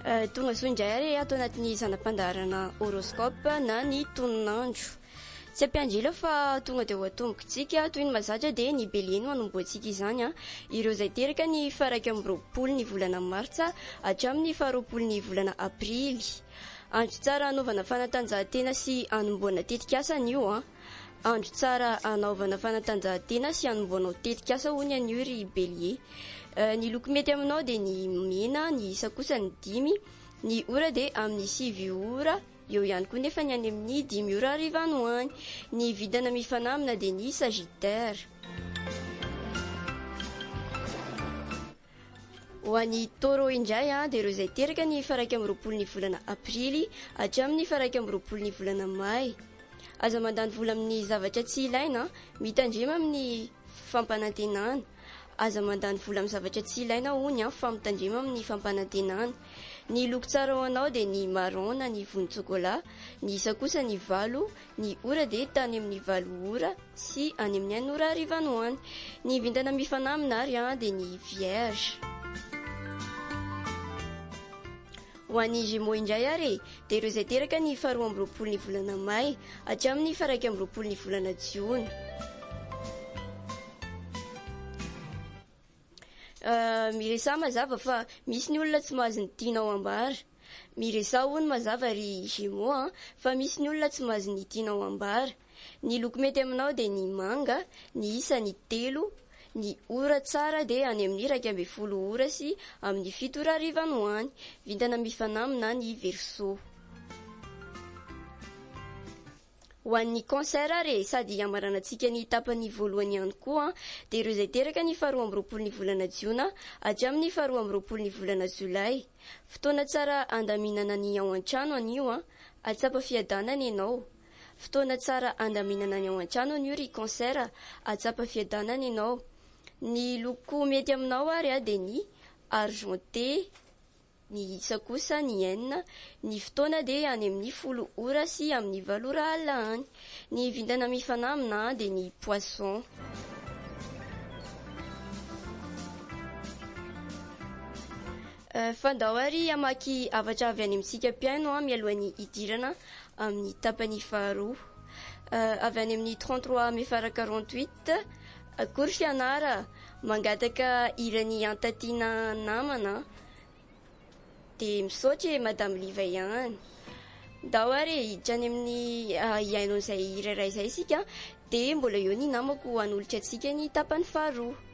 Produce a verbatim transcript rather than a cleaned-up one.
Tonga soa indray ary ato anatin'ny zanam-pandarana horoscope na ny toninandro. Tsy ampiandrila fa tonga dia ho atombokantsika toy ny mazatra dia ny Bélier no anomboantsika izany a. Ireo izay teraka ny faraka amin'ny roapolo ny volana martsa hatramin'ny faharoapolo ny volana aprily. Andro tsara anaovana fanatanjahantena sy anomboana tetikasa io a. Andro tsara anaovana fanatanjahantena sy anomboanao tetikasa hoy ny anio ry Bélier. Ny loko mety aminao dia ny mena, ny isa kosa ny dimy, ny ora dia amin'ny sivy ora, eo ihany koa nefa ny any amin'ny dimy ora hariva no any. Ny vidana mifanamina dia ny Sagittaire. Ho an'ny Taureau indray a, dia ireo izay teraka ny faraka amin'ny roapolo ny volana aprily hatramin'ny faraka amin'ny roapolo ny volana may. Aza mandany vola amin'ny zavatra tsy ilaina, mitandrema amin'ny fampanantenana. Aza mandany vola amin'ny zavatra tsy ilaina hoy a, fa mitandrema amin'ny fampanantenana. Ny loko tsara ho anao dia ny marron na ny volon-tsokola, ny isa kosa ny valo, ny ora dia tany amin'ny valo ora sy any amin'ny any ora hariva no any. Ny vintana mifanamina ary a dia ny Vierge. Ho an'ny Gémeaux indray ary dia ireo izay teraka ny faharoa amby roapolo ny volana may hatramin'ny faraka amby roapolo ny volana jiona. Uh, miresa mazava fa misy ny olona tsy mahazo ny tianao ambara. Miresa hono mazava ry Gémeaux fa misy ny olona tsy mahazo ny tianao ambara. Ny loko mety aminao dia ny manga, ny isa ny telo, ny ora tsara dia any amin'ny iraika ambin'ny folo ora sy amin'ny fito ora hariva no any. Vintana mifanamina ny Verseau. Ho an'ny Cancer ary sady hamaranantsika ny tapany voalohany ihany koa dia ireo izay teraka ny faharoa amby roapolo ny volana jiona hatramin'ny faharoa amby roapolo ny volana jolay. Fotoana tsara andaminana ny ao an-trano anio a, atsapa fiadanana ianao. Fotoana tsara andaminana ny ao an-trano anio ry Cancer, atsapa fiadanana ianao. Ny loko mety aminao ary a dia ny argenté, ny isa kosa ny enina, ny fotoana dia any amin'ny folo ora sy amin'ny valo ora alina any. Ny vintana mifanamina dia ny poisson. Uh, fandao ary amaky avatra avy any amintsika mpiaino a mialohan'ny hidirana amin'ny tapany faharoa. Uh, avy any amin'ny trente-trois mefara quarante-huit, akory fianara mangataka irany antatiana namana dia misaotra Madame Liva ihany. Ndao ary hiditra any amin'ny uh, iaino izay irairay izay isika dia mbola eo ny namako hanolotra antsika ny tapany faharoa.